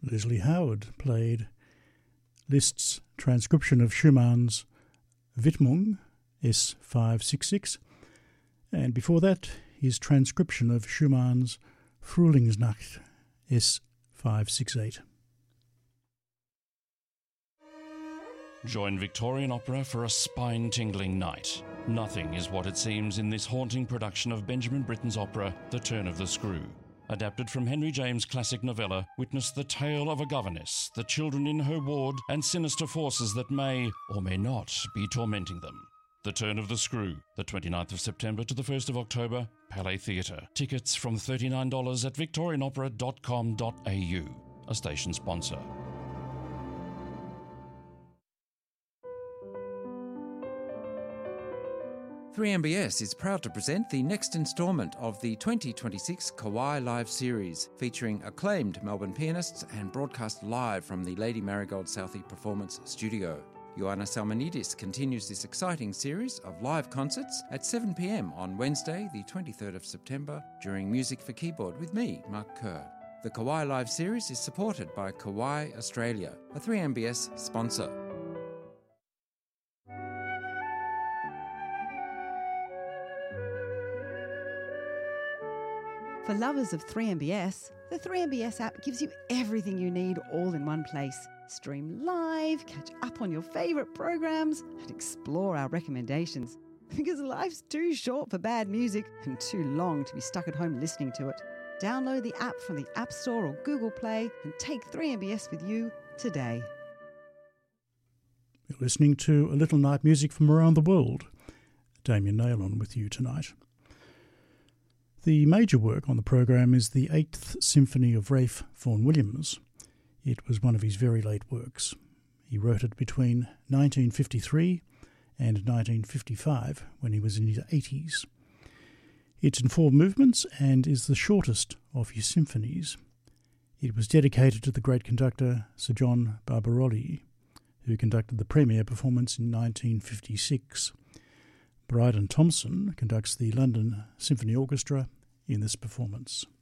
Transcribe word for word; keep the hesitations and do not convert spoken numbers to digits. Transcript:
Leslie Howard played Liszt's transcription of Schumann's Widmung S five sixty-six, and before that his transcription of Schumann's Frühlingsnacht S five sixty-eight. Join Victorian Opera for a spine-tingling night. Nothing is what it seems in this haunting production of Benjamin Britten's opera, The Turn of the Screw. Adapted from Henry James' classic novella, witness the tale of a governess, the children in her ward, and sinister forces that may, or may not, be tormenting them. The Turn of the Screw, the twenty-ninth of September to the first of October, Palais Theatre. Tickets from thirty-nine dollars at victorian opera dot com dot a u, a station sponsor. three M B S is proud to present the next instalment of the twenty twenty-six Kawai Live series, featuring acclaimed Melbourne pianists and broadcast live from the Lady Marigold Southey Performance Studio. Ioanna Salmonidis continues this exciting series of live concerts at seven p m on Wednesday, the twenty-third of September, during Music for Keyboard with me, Mark Kerr. The Kawai Live series is supported by Kawai Australia, a three M B S sponsor. For lovers of three M B S, the three M B S app gives you everything you need all in one place. Stream live, catch up on your favourite programs, and explore our recommendations. Because life's too short for bad music and too long to be stuck at home listening to it. Download the app from the App Store or Google Play and take three M B S with you today. You're listening to A Little Night Music from Around the World. Damien Naylon with you tonight. The major work on the program is the Eighth Symphony of Ralph Vaughan Williams. It was one of his very late works. He wrote it between nineteen fifty-three and nineteen fifty-five, when he was in his eighties. It's in four movements and is the shortest of his symphonies. It was dedicated to the great conductor Sir John Barbaroli, who conducted the premiere performance in nineteen fifty-six. Bryden Thompson conducts the London Symphony Orchestra in this performance.